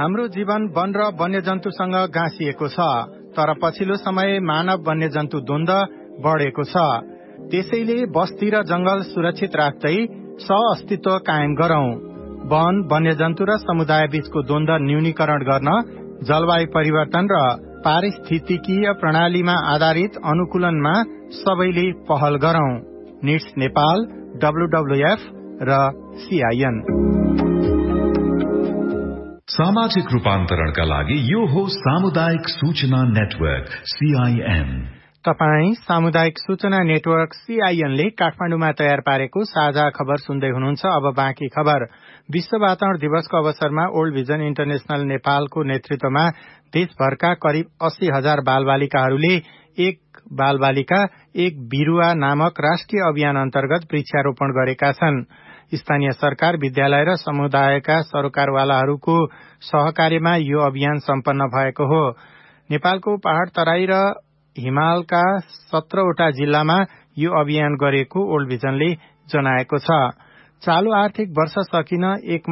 हाम्रो जीवन वन र वन्यजन्तुसँग गाँसिएको छ, तर पछिल्लो समय मानव वन्यजन्तु द्वन्द्व बढेको छ। त्यसैले बस्ती र जंगल सुरक्षित राख्दै सह-अस्तित्व कायम गरौं। वन, वन्यजन्तु र समुदाय बीचको द्वन्द्व न्यूनीकरण गर्न जलवायु परिवर्तन र पारिस्थितिकीय प्रणालीमा आधारित अनुकूलनमा सबैले पहल गरौं। निड्स नेपाल, WWF र CIN। सामाजिक रूपान्तरणका लागि यो हो सामुदायिक सूचना नेटवर्क CIN। तपाई सामुदायिक सूचना नेटवर्क CIN ले काठमाडौँमा तयार पारेको साझा खबर सुन्दै हुनुहुन्छ। अब बाँकी खबर। विश्व वातावरण दिवसको अवसरमा ओल्ड भिजन इन्टरनेशनल नेपालको नेतृत्वमा देशभरका करिब 80,000 बालबालिकाहरूले एक बालबालिका एक बिरूवा नामक राष्ट्रिय अभियान अन्तर्गत वृक्षारोपण गरेका छन्। स्थानीय सरकार, विद्यालय र समुदायका सरोकारवालाहरूको सहकार्यमा यो अभियान सम्पन्न भएको हो। नेपालको पहाड़ तराई र हिमालका 17वटा जिल्लामा यो अभियान गरेको ओल्ड भिजनले जनाएको छ। चालू आर्थिक वर्ष सकिन एक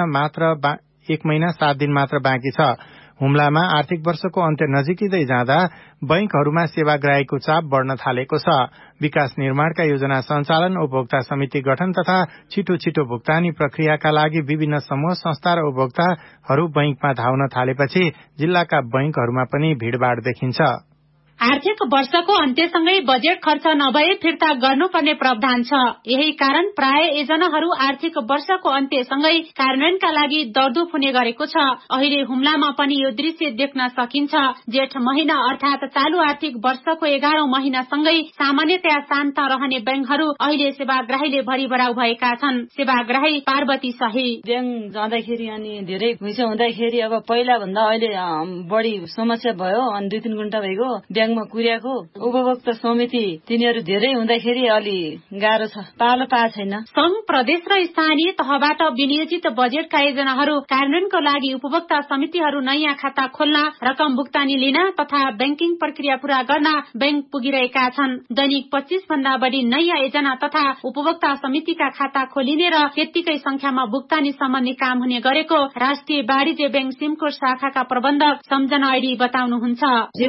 महिना 7 दिन मात्र बाँकी छ। हुम्लामा आर्थिक वर्षको अन्त्य नजिकिँदै जाँदा बैंकहरूमा सेवाग्राहीको चाप बढ़न थालेको छ। विकास निर्माणका योजना सञ्चालन, उपभोक्ता समिति गठन तथा छिटो भुक्तानी प्रक्रियाका लागि विभिन्न समूह, संस्था र उपभोक्ताहरू बैंकमा धाउन थालेपछि जिल्लाका बैंकहरूमा पनि भीड़भाड़ देखिन्छ। आर्थिक वर्षको अन्त्यसँगै बजेट खर्च नभए फिर्ता गर्नुपर्ने प्रावधान छ। यही कारण प्राय योजनाहरू आर्थिक वर्षको अन्त्यसँगै कार्यान्वयनका लागि दौडधुप हुने गरेको छ। अहिले हुम्लामा पनि यो दृश्य देख्न सकिन्छ। जेठ महिना अर्थात चालू आर्थिक वर्षको 11औं महिनासँगै सामान्यतया शान्त रहने बैंकहरू अहिले सेवाग्राहीले भरिभराउ भएका छन्। सेवाग्राही पार्वती शाही। ब्याङ्क जाँदाखेरि अनि धेरै घुइँचो हुँदाखेरि अब पहिला भन्दा अहिले बढी समस्या भयो। अनि 2-3 घण्टा भइगयो ब्याङ्कमा कुर्याको। उपभोक्ता समिति तिनीहरू धेरै हुँदाखेरि अलि गाह्रो छ, पालो पाएको छैन। संघ, प्रदेश र स्थानीय तहबाट विनियोजित बजेटका योजनाहरू कार्यान्वयनको लागि उपभोक्ता समितिहरू नयाँ खाता खोल्न, रकम भुक्तानी लिन तथा बैंकिङ प्रक्रिया पूरा गर्न बैंक पुगिरहेका छन्। दैनिक 25 भन्दा बढी नयाँ योजना तथा उपभोक्ता समितिका खाता खोलिने र त्यत्तिकै संख्यामा भुक्तानी सम्बन्धी काम हुने गरेको राष्ट्रिय वाणिज्य बैंक सिमकोट शाखाका प्रबन्धक सम्झना ऐडी बताउनुहुन्छ।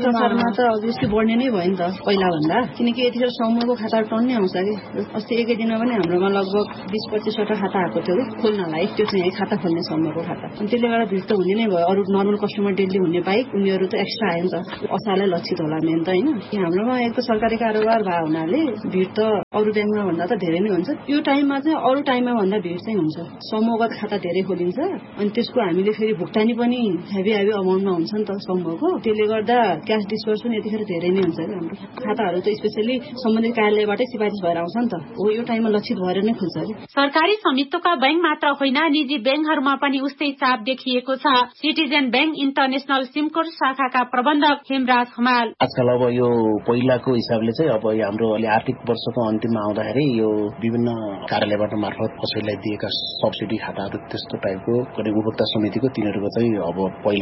बढ्ने नै भयो नि त पहिला भन्दा, किनकि यतिखेर समूहको खाता टन्नै आउँछ कि। अस्ति एकै दिनमा पनि हाम्रोमा लगभग 20-25वटा खाता आएको थियो कि खोल्नलाई। त्यो चाहिँ खाता खोल्ने समूहको खाता। अनि त्यसले गर्दा भिड त हुने नै भयो। अरू नर्मल कस्टमर डेली हुने बाहेक उनीहरू त एक्स्ट्रा आयो नि त। असारलाई लक्षित होला मेन त हैन। हाम्रोमा एक त सरकारी कारोबार भए हुनाले भिड त अरू ब्याङ्कमा भन्दा त धेरै नै हुन्छ। यो टाइममा चाहिँ अरू टाइममा भन्दा भिड चाहिँ हुन्छ। समूहगत खाता धेरै खोलिन्छ अनि त्यसको हामीले फेरि भुक्तानी पनि हेभी अमाउन्टमा हुन्छ नि त समूहको। त्यसले गर्दा क्याश डिस्बर्स पनि यतिखेर धेरै नै हुन्छ कि हाम्रो खाताहरू त स्पेशली सम्बन्धित कार्यालयबाटै सिफारिस भएर आउँछ नि त। हो यो टाइममा लक्षित भएर नै खुल्छ कि। सरकारी स्वामित्वका बैंक मात्र होइन, निजी बैंकहरूमा पनि उस्तै चाप देखिएको छ। सिटिजन बैंक इन्टरनेशनल सिमकोट शाखाका प्रबन्धक हेमराज हमाल। आजकल अब यो पहिलाको हिसाबले चाहिँ अब हाम्रो अलि आर्थिक वर्षको अन्तिममा आउँदाखेरि यो विभिन्न कार्यालयबाट मार्फत कसैलाई दिएका सब्सिडी खाताहरू त्यस्तो टाइपको कति उपभोक्ता समितिको तिनीहरूको चाहिँ अब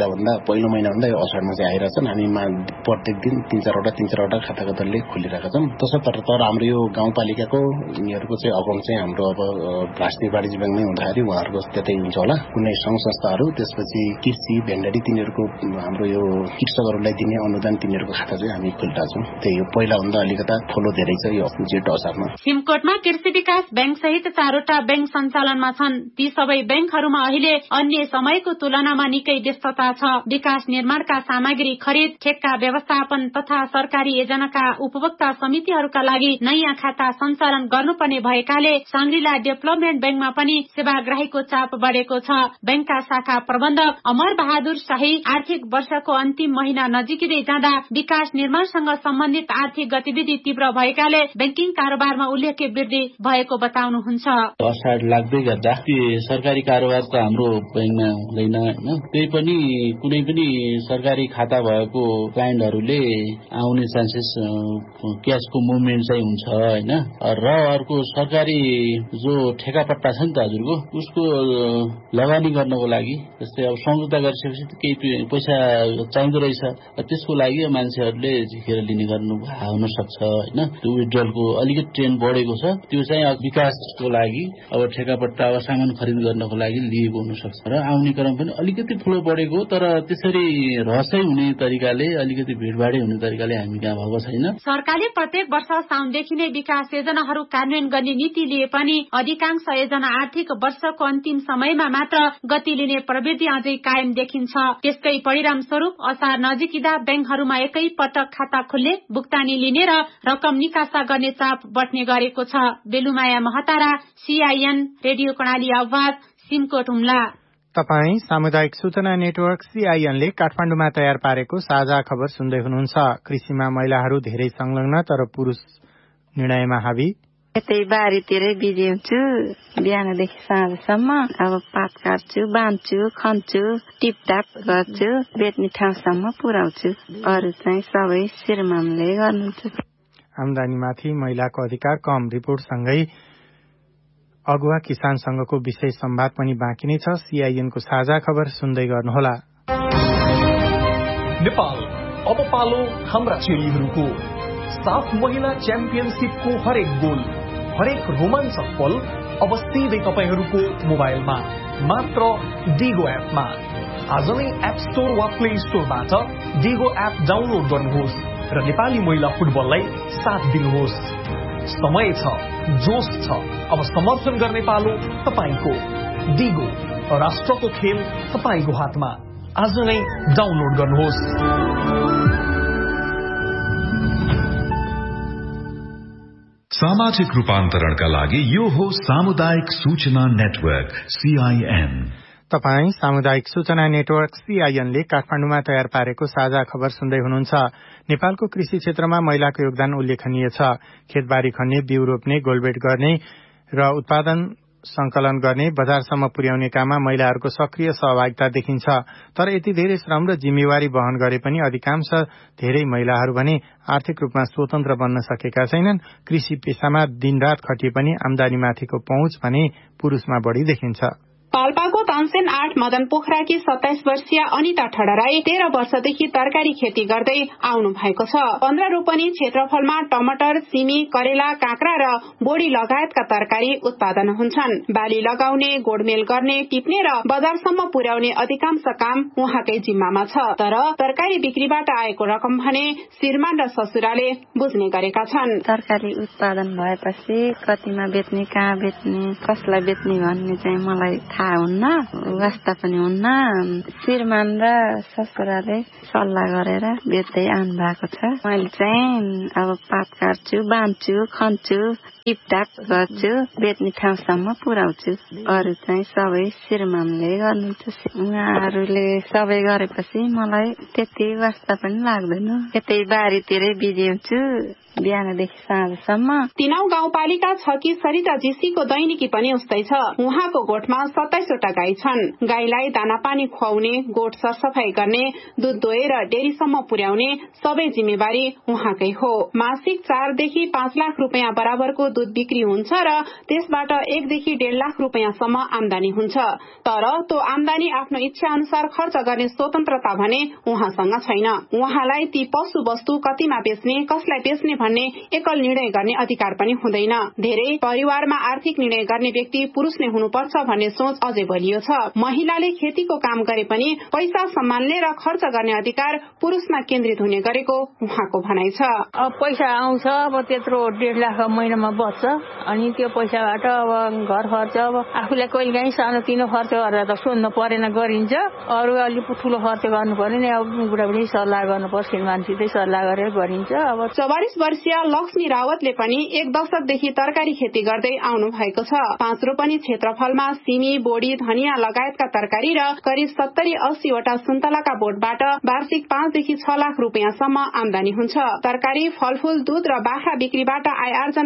पहिलो महिनाभन्दा यो असारमा चाहिँ आइरहेछन्। हामीमा प्रत्येक दिन 3-4वटा खाताको दरले खोलिरहेका छन्। तर हाम्रो यो गाउँपालिकाको यिनीहरूको चाहिँ अकाउन्ट चाहिँ हाम्रो अब राष्ट्रिय वाणिज्य ब्याङ्क नै हुँदाखेरि उहाँहरूको त्यतै हुन्छ होला। कुनै संघ संस्थाहरू, त्यसपछि कृषि, भेन्डरी तिनीहरूको हाम्रो यो कृषकहरूलाई दिने अनुदान तिनीहरूको खाता चाहिँ हामी खोलिरहेका छौँ। त्यही हो, पहिलाभन्दा अलिकता ठुलो धेरै छ यो जेठ असारमा। सिमकोटमा कृषि विकास बैंक सहित 4वटा बैंक सञ्चालनमा छन्। ती सबै बैंकहरूमा अहिले अन्य समयको तुलनामा निकै व्यस्तता छ। विकास निर्माणका सामग्री खरिद, ठेक्का व्यवस्थापन तथा सरकारी योजनाका उपभोक्ता समितिहरूका लागि नयाँ खाता सञ्चालन गर्नुपर्ने भएकाले सांग्रिला डेभलपमेन्ट बैंकमा पनि सेवाग्राहीको चाप बढ़ेको छ। बैंकका शाखा प्रबन्धक अमर बहादुर शाही आर्थिक वर्षको अन्तिम महिना नजिकिँदै जाँदा विकास निर्माणसँग सम्बन्धित आर्थिक गतिविधि तीव्र भएकाले बैंकिङ कारोबारमा उल्लेख्य वृद्धि भएको बताउनुहुन्छ। असार लाग्दै गर्दा सरकारी कारोबार त हाम्रो बैंकमा हुँदैन हैन। त्यही पनि कुनै पनि सरकारी खाता भएको क्लाइन्टहरूले आउने चान्सेस क्याशको मुभमेन्ट चाहिँ हुन्छ हैन। र अर्को सरकारी जो ठेकापट्टा छ नि त हजुरको, उसको लगानी गर्नको लागि जस्तै अब सम्झौता गरिसकेपछि केही पैसा चाहिँदो रहेछ, त्यसको लागि मान्छेहरूले झिकेर लिने गर्नु हुन सक्छ हैन। त्यो विथड्रलको अलिकति ट्रेन्ड बढेको छ, त्यो चाहिँ विकासको लागि अब ठेकापट्टा अब सामान खरिद गर्नको लागि लिएको हुन सक्छ। र आउने क्रम पनि अलिकति फ्लो बढेको, तर त्यसरी रहसै हुने तरिकाले अलिकति भिडभाडै हुने तरिकाले हामी कहाँ भएको छैन। सरकारले प्रत्येक वर्ष साउनदेखि नै विकास योजनाहरू कार्यान्वयन गर्ने नीति लिए पनि अधिकांश योजना आर्थिक वर्षको अन्तिम समयमा मात्र गति लिने प्रवृत्ति अझै कायम देखिन्छ। त्यसकै परिणाम स्वरूप असार नजिकिँदा ब्याङ्कहरूमा एकै पटक खाता खुल्ने, भुक्तानी लिने र रकम निकासा गर्ने चाप बढ्ने गरेको छ। बेलुमाया महतारा, CIN रेडियो कर्णाली आवाज, सिमकोट हुम्ला। तपाई सामुदायिक सूचना नेटवर्क CIN ले काठमाडौँमा तयार पारेको साझा खबर सुन्दै हुनुहुन्छ। कृषिमा महिलाहरू धेरै संलग्न तर पुरुष निर्णयमा हावी। यतै बारीतिरै बिजी हुन्छु, बिहानदेखि साँझसम्म। अब पात काट्छु, बाँध्छु, खन्छु, टिपटाप गर्छु, बेच्ने ठाउँसम्म पुर्याउँछु। अरू चाहिँ सबै श्रीमानले गर्नुहुन्छ। आमदानीमाथि महिलाको अधिकार कम रिपोर्टसँगै अगुवा किसान संघको विशेष संवाद पनि बाँकी नै छ। CIN को साझा खबर सुन्दै गर्नुहोला। नेपाल अब पालो हाम्रा चेलीहरूको। साफ महिला च्याम्पियनशिपको हरेक गोल, हरेक रोमाञ्चक पल अब सिधै तपाईहरूको मोबाइलमा, मात्र डिगो एपमा। आज नै एप स्टोर वा प्ले स्टोरबाट डिगो एप डाउनलोड गर्नुहोस् र नेपाली महिला फुटबललाई साथ दिनुहोस्। समय छ, जोश छ, अब समर्थन गर्ने पालो तपाईको। डिगो, राष्ट्रको खेल तपाईको हातमा। आज नै डाउनलोड गर्नुहोस्। सामाजिक रूपान्तरणका लागि यो हो सामुदायिक सूचना नेटवर्क CIN। तपाई सामुदायिक सूचना नेटवर्क CIN ले काठमाडौँमा तयार पारेको साझा खबर सुन्दै हुनुहुन्छ। नेपालको कृषि क्षेत्रमा महिलाको योगदान उल्लेखनीय छ। खेतबारी खन्ने, बिउ रोप्ने, गोलबेट गर्ने र उत्पादन संकलन गर्ने, बजारसम्म पुर्याउने काममा महिलाहरूको सक्रिय सहभागिता देखिन्छ। तर यति धेरै श्रम र जिम्मेवारी वहन गरे पनि अधिकांश धेरै महिलाहरू भने आर्थिक रूपमा स्वतन्त्र बन्न सकेका छैनन्। कृषि पेशामा दिनरात खटिए पनि आमदानीमाथिको पहुँच भने पुरूषमा बढ़ी देखिन्छ। पाल्पाको तानसेन 8 मदन पोखराकी 27 वर्षीय अनिता ठडराई 13 वर्षदेखि तरकारी खेती गर्दै आउनु भएको छ। 15 रोपनी क्षेत्रफलमा टमाटर, सिमी, करेला, काँक्रा र बोडी लगायतका तरकारी उत्पादन हुन्छन्। बाली लगाउने, गोडमेल गर्ने, टिप्ने र बजारसम्म पुर्याउने अधिकांश काम उहाँकै जिम्मामा छ। तर तरकारी बिक्रीबाट आएको रकम भने श्रीमान र ससुराले बुझ्ने गरेका छन्। तरकारी उत्पादन भएपछि कतिमा बेच्ने, कहाँ बेच्ने, कसलाई बेच्ने भन्ने चाहिँ मलाई थाहा हुन्न, वास्ता पनि हुन्न। श्रीमान र ससुराले सल्लाह गरेर बेच्दै आउनु भएको छ। मैले चाहिँ अब पात काट्छु, बाँध्छु, खन्छु, टिपटाप गर्छु, बेच्ने ठाउँसम्म पुर्याउँछु। अरू चाहिँ सबै श्रीमानले गर्नुहुन्छ। उहाँहरूले सबै गरेपछि मलाई त्यति वास्ता पनि लाग्दैन। यतै बारीतिरै बिजी हुन्छु, बिहानदेखि साँझसम्म। तिनाउ गाउँपालिका 6 की सरिता जीसीको दैनिकी पनि उस्तै छ। उहाँको गोठमा 27 वटा गाई छन्। गाईलाई दाना पानी खुवाउने, गोठ सरसफाई गर्ने, दूध दोहेर डेरीसम्म पुर्याउने सबै जिम्मेवारी उहाँकै हो। मासिक 4 देखि 5 लाख रुपियाँ बराबरको दूध बिक्री हुन्छ र त्यसबाट 1 देखि 1.5 लाख रुपियाँसम्म आमदानी हुन्छ। तर त्यो आमदानी आफ्नो इच्छा अनुसार खर्च गर्ने स्वतन्त्रता भने उहाँसँग छैन। उहाँलाई ती पशु वस्तु कतिमा बेच्ने, कसलाई बेच्ने भन्ने एकल निर्णय गर्ने अधिकार पनि हुँदैन। धेरै परिवारमा आर्थिक निर्णय गर्ने व्यक्ति पुरुष नै हुनुपर्छ भन्ने सोच अझै बलियो छ। महिलाले खेतीको काम गरे पनि पैसा सम्हाल्ने र खर्च गर्ने अधिकार पुरुषमा केन्द्रित हुने गरेको उहाँको भनाइ छ। अब पैसा आउँछ, अब त्यत्रो 1.5 लाख महिनामा बच्छ, अनि त्यो पैसाबाट अब घर खर्च, अब आफूलाई कहिले काहीँ सानो तिनो खर्च गरेर त सोध्न परेन, गरिन्छ। अरू अलिक ठुलो खर्च गर्नु पर्यो नि, अब बुढाबुढी सल्लाह गर्नुपर्छ, श्रीमानसितै सल्लाह गरेर गरिन्छ। अब 44 वर्षीय लक्ष्मी रावतले पनि 1 दशकदेखि तरकारी खेती गर्दै आउनु भएको छ। 5 रोपनी क्षेत्रफलमा सिमी, बोडी, धनिया लगायतका तरकारी र करिब 70-80 वटा सुन्तलाका बोटबाट वार्षिक 5 देखि 6 लाख रुपियाँसम्म आमदानी हुन्छ। तरकारी, फलफूल, दूध र बाख्रा बिक्रीबाट आय आर्जन भए पनि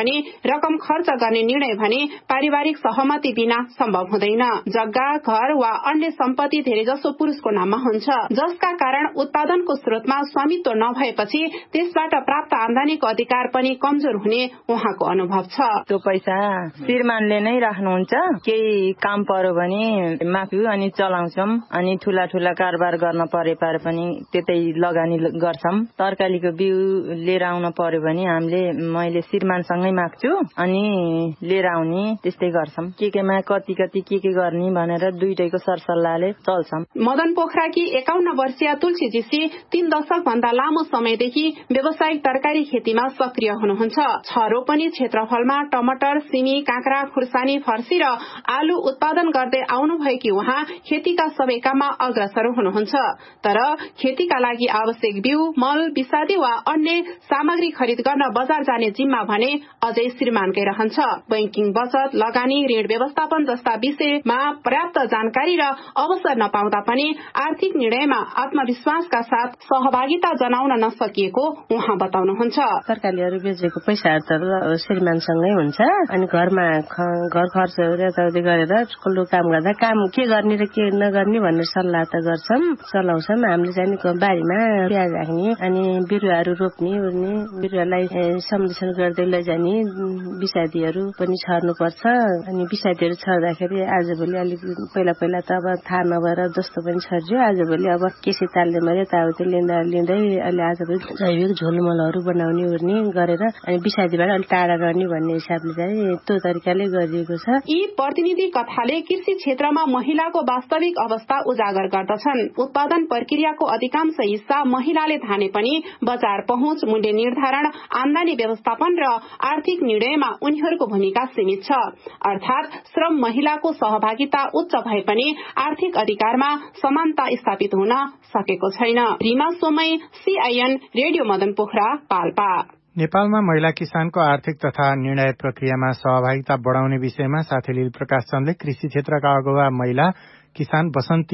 पनि रकम खर्च गर्ने निर्णय भने पारिवारिक सहमति बिना सम्भव हुँदैन। जग्गा, घर वा अन्य सम्पत्ति धेरैजसो पुरुषको नाममा हुन्छ, जसका कारण उत्पादनको स्रोतमा स्वामित्व नभएपछि त्यसबाट प्राप्त आम्दानीको अधिकार पनि कमजोर हुने उहाँको अनुभव छ। त्यो पैसा श्रीमानले नै राख्नुहुन्छ। केही काम पर्यो भने माफी अनि चलाउँछौं, अनि ठूला ठूला कारोबार गर्न परे पनि त्यतै लगानी गर्छौं। तरकारीको बिउ लिएर आउन पर्यो भने मैले श्रीमानसँगै माग्छु अनि लिएर आउने, त्यस्तै गर्छौं। केमा कति के गर्ने भनेर दुईटैको सरसल्लाहले चल्छौं। मदन पोखराकी 51 वर्षीय तुलसी जीसी 3 दशक भन्दा लामो समयदेखि व्यावसायिक तरकारी खेतीमा सक्रिय हुनुहुन्छ। छ रोपनी क्षेत्रफलमा टमाटर, सिमी, काँक्रा, खुर्सानी, फर्सी र आलु उत्पादन गर्दै आउनुभएकी उहाँ खेतीका सबै काममा अग्रसर हुनुहुन्छ। तर खेतीका लागि आवश्यक बिउ, मल, विषादी वा अन्य सामग्री खरिद गर्न बजार जाने जिम्मा भने अझै श्रीमानकै रहन्छ। बैंकिङ, बचत, लगानी, ऋण व्यवस्थापन जस्ता विषयमा पर्याप्त जानकारी र अवसर नपाउँदा पनि आर्थिक निर्णयमा आत्मविश्वासका साथ सहभागिता जनाउन नसकिएको उहाँ बताउनुहुन्छ। तरकारीहरू बेचेको पैसाहरू त श्रीमानसँगै हुन्छ, अनि घरमा घर खर्चहरू यताउति गरेर ठुलो काम गर्दा काम के गर्ने र के नगर्ने भनेर सल्लाह त गर्छौं, चलाउँछौं। हामीले चाहिँ बारीमा प्याज राख्ने अनि बिरुवाहरू रोप्ने ओर्ने, बिरुवालाई संरक्षण गर्दै लैजाने, विषादीहरू पनि छर्नुपर्छ। अनि विषादीहरू छर्दाखेरि आजभोलि अलिक पहिला त अब थाहा नभएर जस्तो पनि छर्यो, आजभोलि अब केसी तालले मैले यताउति लिँदै अहिले आजभोलि जैविक झोलमलहरू बनाउने ओर्ने गरेर अनि विषादीबाट अलिक टाढा रहने भन्ने हिसाबले चाहिँ त्यो तरिकाले गरिएको छ। यी प्रतिनिधि कथाले कृषि क्षेत्रमा महिलाको वास्तविक अवस्था उजागर गर्दछन्। उत्पादन प्रक्रियाको अधिकांश हिस्सा महिलाले धाने पनि बजार पहुँच, मूल्य निर्धारण, आम्दानी व्यवस्थापन र आर्थिक निर्णयमा उनीहरूको भूमिका सीमित छ। अर्थात श्रम महिलाको सहभागिता उच्च भए पनि आर्थिक अधिकारमा समानता स्थापित हुन सकेको छैन। Rima सोमई, CIN radio Madan Pokhara, Palpa. नेपालमा महिला किसानको आर्थिक तथा निर्णय प्रक्रियामा सहभागिता बढ़ाउने विषयमा साथी लील प्रकाश चन्दले कृषि क्षेत्रका अगुवा महिला किसान बसन्ती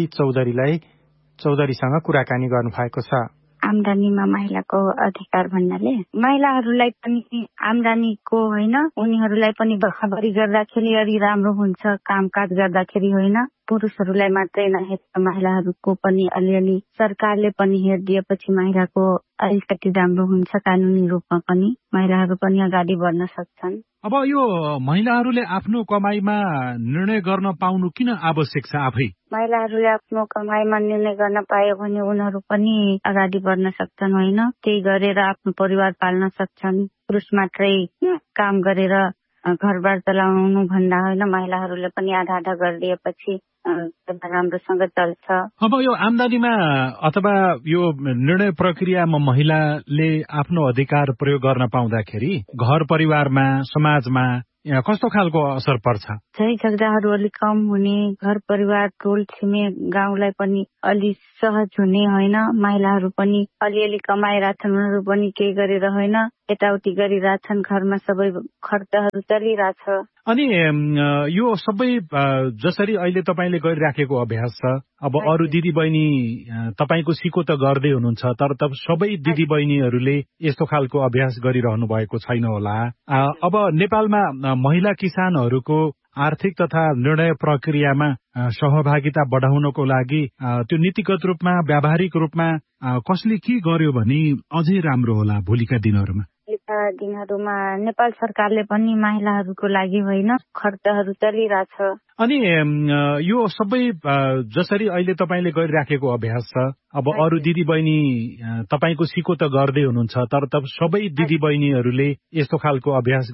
चौधरीसँग कुराकानी गर्नुभएको छ। आम्दानीमा महिलाको अधिकार भन्नाले महिलाहरूलाई पनि आम्दानीको होइन, उनीहरूलाई पनि बराबरी गर्दाखेरि अलि राम्रो हुन्छ। कामकाज गर्दाखेरि होइन, पुरुषहरूलाई मात्रै नहेरेर महिलाहरूको पनि अलिअलि सरकारले पनि हेरिदिएपछि महिलाको अलिकति राम्रो हुन्छ। कानूनी रूपमा पनि महिलाहरू पनि अगाडि बढ्न सक्छन्। अब यो महिलाहरूले आफ्नो कमाईमा निर्णय गर्न पाउनु किन आवश्यक छ? आफै महिलाहरूले आफ्नो कमाईमा निर्णय गर्न पायो भने उनीहरू पनि अगाडि बढ्न सक्छन् होइन, त्यही गरेर आफ्नो परिवार पाल्न सक्छन्। पुरुष मात्रै काम गरेर घरबार चलाउनु भन्दा होइन, महिलाहरूले पनि आधा आधा गरिदिएपछि राम्रोसँग चल्छ। अब यो आम्दानीमा अथवा यो निर्णय प्रक्रियामा महिलाले आफ्नो अधिकार प्रयोग गर्न पाउँदाखेरि घर परिवारमा, समाजमा कस्तो खालको असर पर्छ? झै झगडाहरू अलिक कम हुने, घर परिवार, टोल छिमेक, गाउँलाई पनि अलि सहज हुने होइन। महिलाहरू पनि अलिअलि कमाइरहेछन्, उनीहरू पनि केही गरेर होइन, यताउति गरिरहेछन्। घरमा सबै खर्चहरू चलिरहेछ। अनि यो सबै जसरी अहिले तपाईले गरिराखेको अभ्यास छ, अब अरू दिदी बहिनी तपाईको सिको त गर्दै हुनुहुन्छ, तर सबै दिदी बहिनीहरूले यस्तो खालको अभ्यास गरिरहनु भएको छैन होला। अब नेपालमा महिला किसानहरूको आर्थिक तथा निर्णय प्रक्रियामा सहभागिता बढाउनको लागि त्यो नीतिगत रूपमा, व्यावहारिक रूपमा कसले के गर्यो भने अझै राम्रो होला भोलिका दिनहरूमा? दिनहरूमा नेपाल सरकारले पनि महिलाहरूको लागि होइन, खर्चहरू चलिरहेछ। अनि यो सबै जसरी अहिले तपाईले गरिराखेको अभ्यास छ, अब अरू दिदी बहिनी तपाईको सिको त गर्दै हुनुहुन्छ, तर सबै दिदी बहिनीहरूले यस्तो खालको अभ्यास